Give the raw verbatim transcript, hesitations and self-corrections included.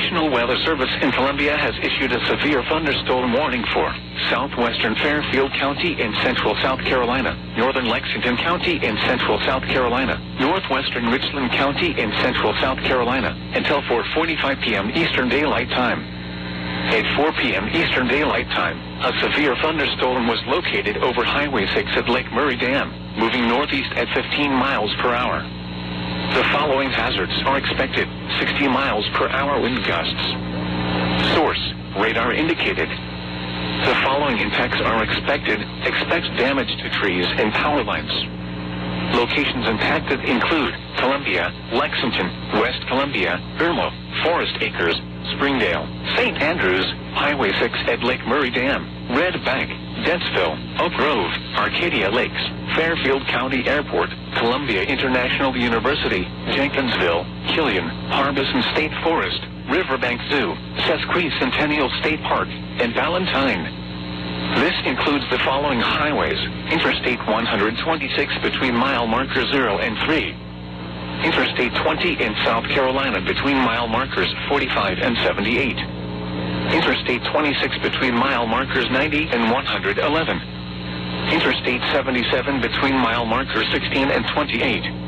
National Weather Service in Columbia has issued a severe thunderstorm warning for southwestern Fairfield County in central South Carolina, northern Lexington County in central South Carolina, northwestern Richland County in central South Carolina, until four forty-five p m Eastern Daylight Time. At four p m Eastern Daylight Time, a severe thunderstorm was located over Highway six at Lake Murray Dam, moving northeast at fifteen miles per hour. The following hazards are expected: sixty miles per hour wind gusts. Source: radar indicated. The following impacts are expected. Expect damage to trees and power lines. Locations impacted include Columbia, Lexington, West Columbia, Irmo, Forest Acres, Springdale, Saint Andrews, Highway six at Lake Murray Dam, Red Bank, Dentsville, Oak Grove, Arcadia Lakes, Fairfield County Airport, Columbia International University, Jenkinsville, Killian, Harbison State Forest, Riverbank Zoo, Sesquicentennial State Park, and Valentine. This includes the following highways: Interstate one twenty-six between mile marker zero and three. Interstate twenty in South Carolina between mile markers forty-five and seventy-eight. Interstate twenty-six between mile markers ninety and one hundred eleven. Interstate seventy-seven between mile markers sixteen and twenty-eight.